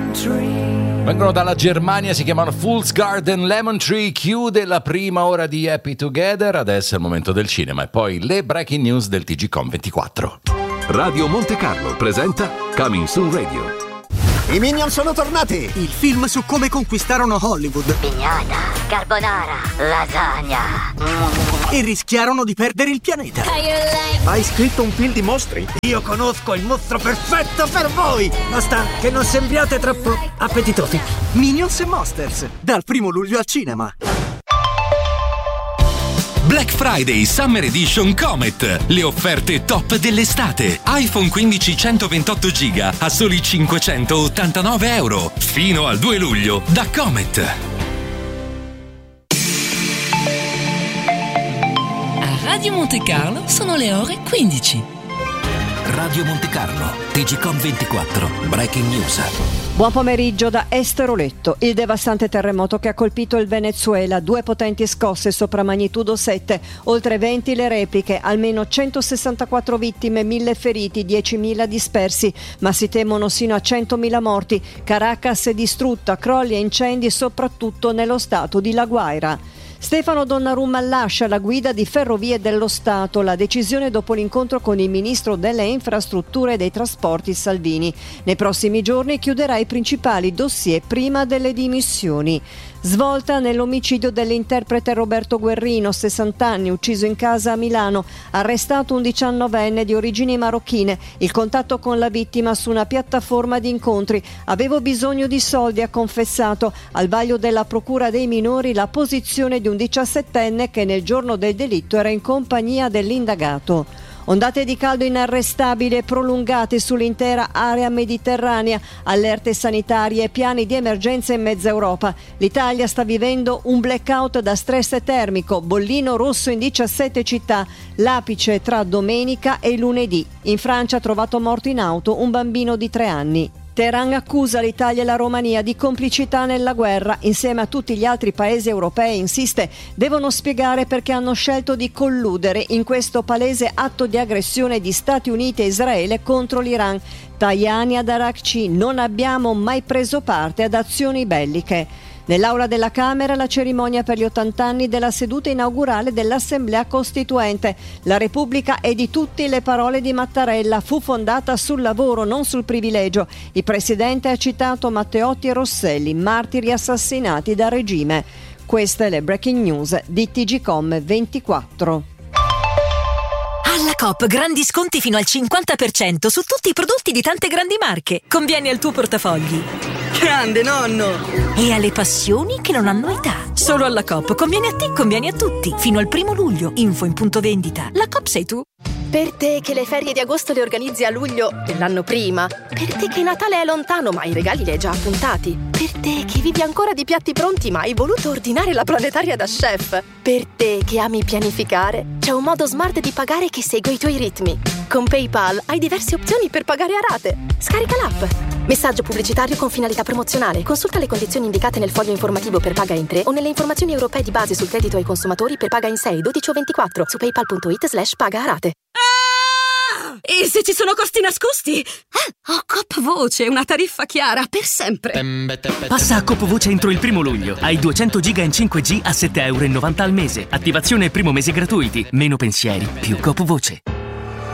Vengono dalla Germania, si chiamano Fool's Garden Lemon Tree. Chiude la prima ora di Happy Together. Adesso è il momento del cinema e poi le breaking news del TGcom 24. Radio Monte Carlo presenta Coming Soon Radio. I Minions sono tornati! Il film su come conquistarono Hollywood. Pignata, carbonara, lasagna. E rischiarono di perdere il pianeta. Hai scritto un film di mostri? Io conosco il mostro perfetto per voi! Basta che non sembriate troppo appetitosi. Minions e Monsters, dal 1 luglio al cinema. Black Friday Summer Edition Comet. Le offerte top dell'estate. iPhone 15 128 GB a soli €589. Fino al 2 luglio da Comet. A Radio Monte Carlo sono le ore 15. Radio Monte Carlo, TGcom 24, Breaking News. Buon pomeriggio da Esteroletto. Il devastante terremoto che ha colpito il Venezuela, 2 potenti scosse sopra magnitudo 7, oltre 20 le repliche, almeno 164 vittime, 1000 feriti, 10.000 dispersi, ma si temono sino a 100.000 morti. Caracas è distrutta, crolli e incendi soprattutto nello stato di La Guaira. Stefano Donnarumma lascia la guida di Ferrovie dello Stato, la decisione dopo l'incontro con il ministro delle infrastrutture e dei trasporti Salvini. Nei prossimi giorni chiuderà i principali dossier prima delle dimissioni. Svolta nell'omicidio dell'interprete Roberto Guerrino, 60 anni, ucciso in casa a Milano, arrestato un 19enne di origini marocchine. Il contatto con la vittima su una piattaforma di incontri. Avevo bisogno di soldi, ha confessato. Al vaglio della procura dei minori la posizione di un 17enne che nel giorno del delitto era in compagnia dell'indagato. Ondate di caldo inarrestabili e prolungate sull'intera area mediterranea, allerte sanitarie e piani di emergenza in mezza Europa. L'Italia sta vivendo un blackout da stress termico, bollino rosso in 17 città, l'apice tra domenica e lunedì. In Francia ha trovato morto in auto un bambino di 3 anni. Teheran accusa l'Italia e la Romania di complicità nella guerra. Insieme a tutti gli altri paesi europei, insiste, devono spiegare perché hanno scelto di colludere in questo palese atto di aggressione di Stati Uniti e Israele contro l'Iran. Tajani ad Arakci: non abbiamo mai preso parte ad azioni belliche. Nell'aula della Camera la cerimonia per gli 80 anni della seduta inaugurale dell'Assemblea Costituente. La Repubblica è di tutti, le parole di Mattarella: fu fondata sul lavoro, non sul privilegio. Il Presidente ha citato Matteotti e Rosselli, martiri assassinati dal regime. Queste le breaking news di TGcom 24. Alla Coop grandi sconti fino al 50% su tutti i prodotti di tante grandi marche. Conviene al tuo portafogli. Grande nonno! E alle passioni che non hanno età. Solo alla Coop. Conviene a te, conviene a tutti. Fino al 1 luglio. Info in punto vendita. La Coop sei tu. Per te che le ferie di agosto le organizzi a luglio dell'anno prima. Per te che Natale è lontano ma i regali li hai già appuntati. Per te che vivi ancora di piatti pronti ma hai voluto ordinare la planetaria da chef. Per te che ami pianificare, c'è un modo smart di pagare che segue i tuoi ritmi. Con PayPal hai diverse opzioni per pagare a rate. Scarica l'app. Messaggio pubblicitario con finalità promozionale. Consulta le condizioni indicate nel foglio informativo per paga in 3 o nelle informazioni europee di base sul credito ai consumatori per paga in 6, 12 o 24 su paypal.it/paga a rate. E se ci sono costi nascosti? Ho Coop Voce, una tariffa chiara per sempre. Passa a Coop Voce entro il 1 luglio. Hai 200 giga in 5G a €7,90 al mese. Attivazione e primo mese gratuiti. Meno pensieri, più Coop Voce.